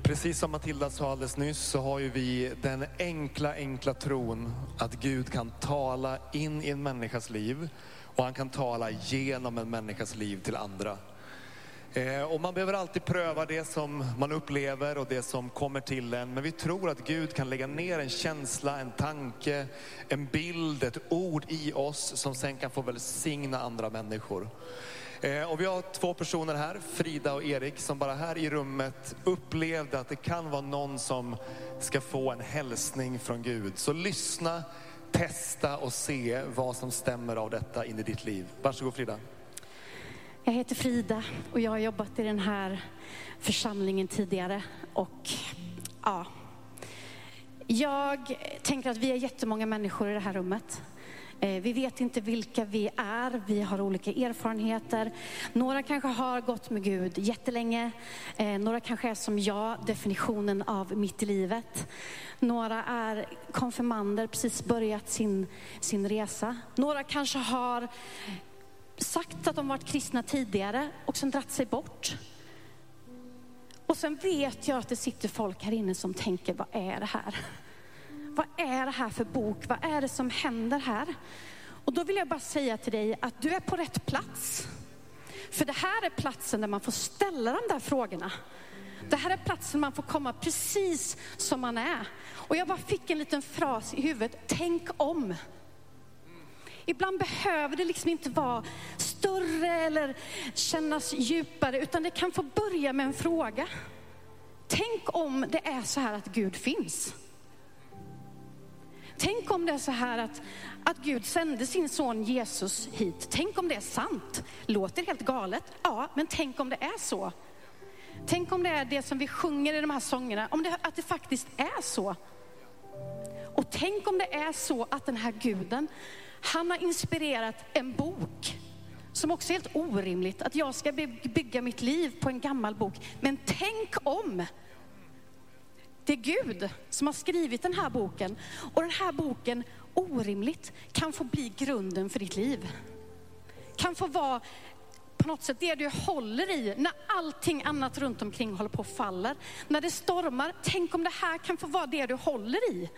Precis som Matilda sa alldeles nyss så har ju vi den enkla tron att Gud kan tala in i en människas liv och han kan tala genom en människas liv till andra. Och man behöver alltid pröva det som man upplever och det som kommer till en. Men vi tror att Gud kan lägga ner en känsla, en tanke, en bild, ett ord i oss som sen kan få välsigna andra människor. Och vi har 2 personer här, Frida och Erik, som bara här i rummet upplevde att det kan vara någon som ska få en hälsning från Gud. Så lyssna, testa och se vad som stämmer av detta in i ditt liv. Varsågod Frida. Jag heter Frida och jag har jobbat i den här församlingen tidigare. Och ja, jag tänker att vi är jättemånga människor i det här rummet. Vi vet inte vilka vi är, vi har olika erfarenheter. Några kanske har gått med Gud jättelänge. Några kanske är som jag, definitionen av mitt i livet. Några är konfirmander, precis börjat sin resa. Några kanske har sagt att de varit kristna tidigare och sen dratt sig bort. Och sen vet jag att det sitter folk här inne som tänker, vad är det här? Vad är det här för bok? Vad är det som händer här? Och då vill jag bara säga till dig att du är på rätt plats. För det här är platsen där man får ställa de där frågorna. Det här är platsen man får komma precis som man är. Och jag bara fick en liten fras i huvudet. Tänk om. Ibland behöver det liksom inte vara större eller kännas djupare. Utan det kan få börja med en fråga. Tänk om det är så här att Gud finns. Tänk om det är så här att Gud sände sin son Jesus hit. Tänk om det är sant. Låter helt galet. Ja, men tänk om det är så. Tänk om det är det som vi sjunger i de här sångerna. Att det faktiskt är så. Och tänk om det är så att den här guden, han har inspirerat en bok. Som också är helt orimligt. Att jag ska bygga mitt liv på en gammal bok. Men tänk om det är Gud som har skrivit den här boken. Och den här boken, orimligt, kan få bli grunden för ditt liv. Kan få vara på något sätt det du håller i när allting annat runt omkring håller på att falla. När det stormar, tänk om det här kan få vara det du håller i.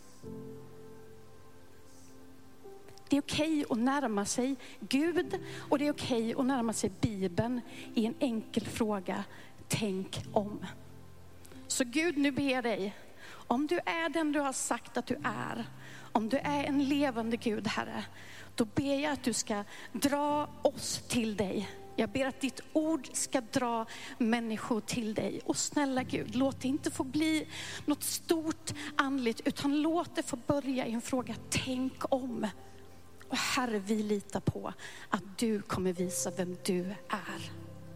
Det är okej att närma sig Gud och det är okej att närma sig Bibeln i en enkel fråga. Tänk om. Så Gud, nu ber dig, om du är den du har sagt att du är, om du är en levande Gud, Herre, då ber jag att du ska dra oss till dig. Jag ber att ditt ord ska dra människor till dig. Och snälla Gud, låt det inte få bli något stort andligt, utan låt det få börja i en fråga, tänk om. Och Herre, vi litar på att du kommer visa vem du är.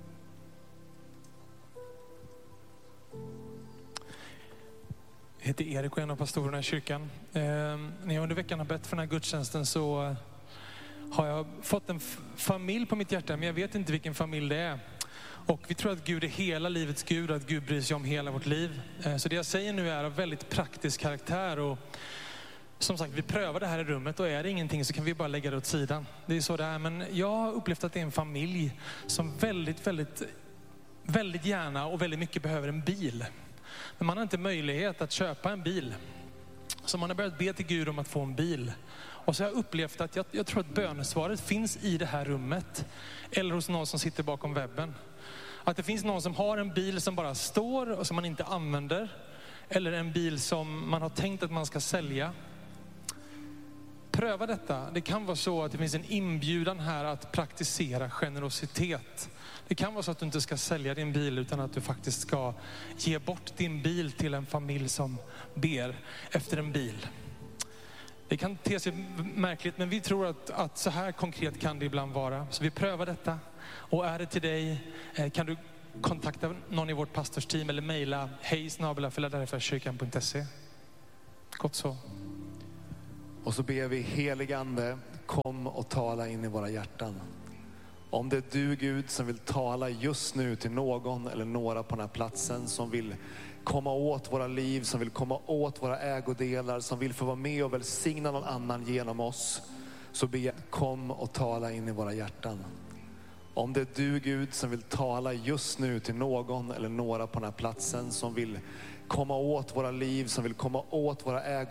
Jag heter Erik och är en av pastorerna i kyrkan. När jag under veckan har bett för den här gudstjänsten så har jag fått en familj på mitt hjärta, men jag vet inte vilken familj det är. Och vi tror att Gud är hela livets Gud och att Gud bryr sig om hela vårt liv. Så det jag säger nu är av väldigt praktisk karaktär. Och som sagt, vi prövar det här i rummet och är det ingenting så kan vi bara lägga det åt sidan. Det är så det är. Men jag har upplevt att det är en familj som väldigt gärna och väldigt mycket behöver en bil. Men man har inte möjlighet att köpa en bil. Så man har börjat be till Gud om att få en bil. Och så har jag upplevt att jag tror att bönesvaret finns i det här rummet. Eller hos någon som sitter bakom webben. Att det finns någon som har en bil som bara står och som man inte använder. Eller en bil som man har tänkt att man ska sälja. Pröva detta. Det kan vara så att det finns en inbjudan här att praktisera generositet. Det kan vara så att du inte ska sälja din bil utan att du faktiskt ska ge bort din bil till en familj som ber efter en bil. Det kan te sig märkligt, men vi tror att så här konkret kan det ibland vara. Så vi prövar detta. Och är det till dig kan du kontakta någon i vårt pastorsteam eller mejla hej@filadelfiakyrkan.se. Gott så. Och så ber vi, helige ande, kom och tala in i våra hjärtan. Om det är du Gud som vill tala just nu till någon eller några på den här platsen som vill komma åt våra liv, som vill komma åt våra ägodelar, som vill få vara med och välsigna någon annan genom oss, så ber jag, kom och tala in i våra hjärtan. Om det är du Gud som vill tala just nu till någon eller några på den här platsen som vill komma åt våra liv, som vill komma åt våra